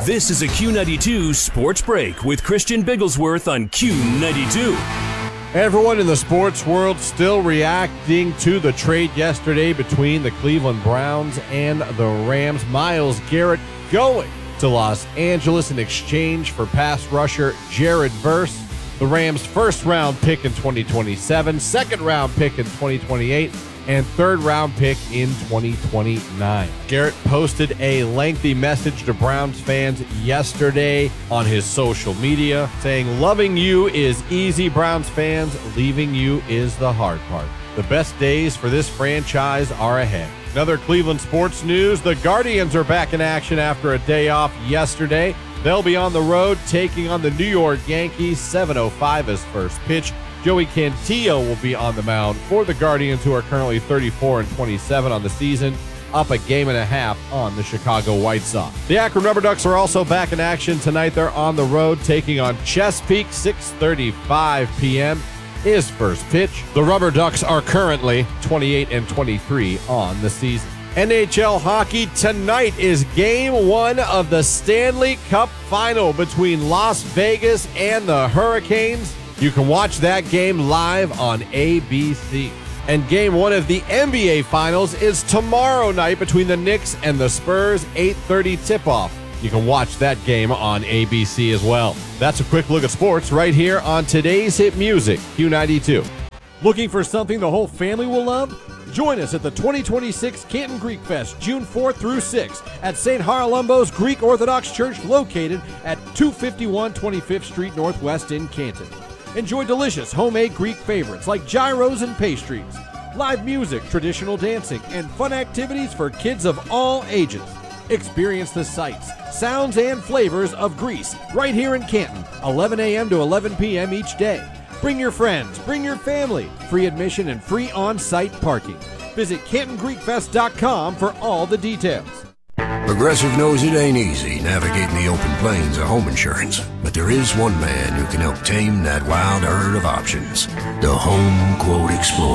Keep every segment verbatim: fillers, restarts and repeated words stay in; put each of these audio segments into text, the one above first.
This is a Q ninety-two Sports Break with Christian Bigglesworth on Q ninety-two. Everyone in the sports world still reacting to the trade yesterday between the Cleveland Browns and the Rams. Myles Garrett going to Los Angeles in exchange for pass rusher Jared Verse, the Rams' first-round pick in twenty twenty-seven, second-round pick in twenty twenty-eight, and third-round pick in twenty twenty-nine. Garrett posted a lengthy message to Browns fans yesterday on his social media saying, "Loving you is easy, Browns fans. Leaving you is the hard part. The best days for this franchise are ahead." Another Cleveland sports news, the Guardians are back in action after a day off yesterday. They'll be on the road taking on the New York Yankees. seven oh five is first pitch. Joey Cantillo will be on the mound for the Guardians, who are currently thirty-four and twenty-seven on the season, up a game and a half on the Chicago White Sox. The Akron Rubber Ducks are also back in action tonight. They're on the road taking on Chesapeake. six thirty-five p.m. is first pitch. The Rubber Ducks are currently twenty-eight and twenty-three on the season. N H L hockey tonight is game one of the Stanley Cup final between Las Vegas and the Hurricanes. You can watch that game live on A B C. And game one of the N B A Finals is tomorrow night between the Knicks and the Spurs, eight thirty tip-off. You can watch that game on A B C as well. That's a quick look at sports right here on today's hit music, Q ninety-two. Looking for something the whole family will love? Join us at the twenty twenty-six Canton Greek Fest, June fourth through sixth at Saint Haralumbo's Greek Orthodox Church, located at two fifty-one twenty-fifth Street Northwest in Canton. Enjoy delicious homemade Greek favorites like gyros and pastries, live music, traditional dancing, and fun activities for kids of all ages. Experience the sights, sounds, and flavors of Greece right here in Canton, eleven a.m. to eleven p.m. each day. Bring your friends, bring your family. Free admission and free on-site parking. Visit Canton Greek Fest dot com for all the details. Progressive knows it ain't easy navigating the open plains of home insurance, but there is one man who can help tame that wild herd of options. The Home Quote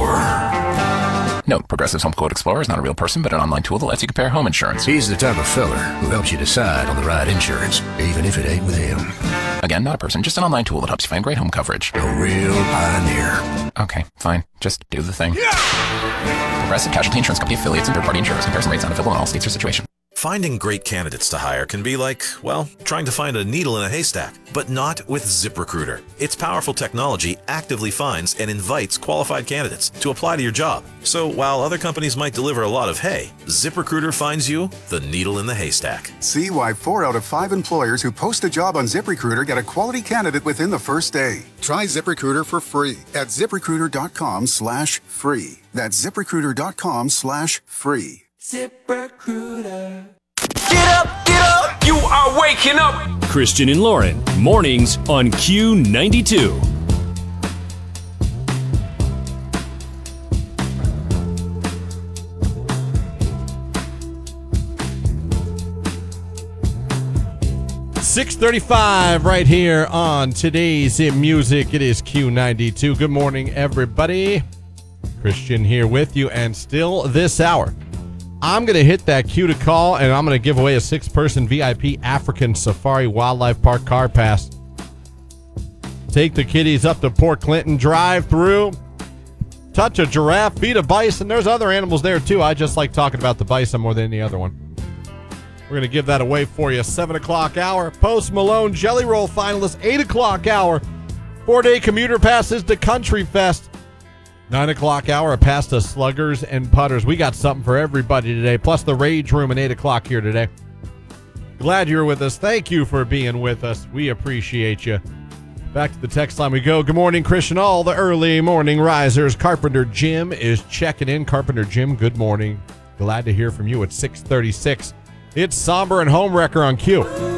Explorer. Note, Progressive's Home Quote Explorer is not a real person, but an online tool that lets you compare home insurance. He's the type of feller who helps you decide on the right insurance, even if it ain't with him. Again, not a person, just an online tool that helps you find great home coverage. A real pioneer. Okay, fine. Just do the thing. Yeah! Progressive Casualty Insurance Company affiliates and third-party insurers. Comparison rates not available in all states or situations. Finding great candidates to hire can be like, well, trying to find a needle in a haystack, but not with ZipRecruiter. Its powerful technology actively finds and invites qualified candidates to apply to your job. So while other companies might deliver a lot of hay, ZipRecruiter finds you the needle in the haystack. See why four out of five employers who post a job on ZipRecruiter get a quality candidate within the first day. Try ZipRecruiter for free at ZipRecruiter.com slash free. That's ZipRecruiter.com slash free. ZipRecruiter. Get up, get up, you are waking up. Christian and Lauren, mornings on Q ninety-two. six thirty-five right here on today's hit music. It is Q ninety-two. Good morning, everybody. Christian here with you, and still this hour, I'm going to hit that cue to call, and I'm going to give away a six-person V I P African Safari Wildlife Park car pass. Take the kiddies up to Port Clinton, drive through, touch a giraffe, feed a bison. There's other animals there, too. I just like talking about the bison more than any other one. We're going to give that away for you. seven o'clock hour, Post Malone Jelly Roll finalist. eight o'clock hour, four-day commuter passes to Country Fest. nine o'clock hour, a pass to Sluggers and Putters. We got something for everybody today, plus the Rage Room at eight o'clock here today. Glad you're with us. Thank you for being with us. We appreciate you. Back to the text line we go. Good morning, Christian. All the early morning risers. Carpenter Jim is checking in. Carpenter Jim, good morning. Glad to hear from you at six thirty-six. It's Somber and Homewrecker on Q.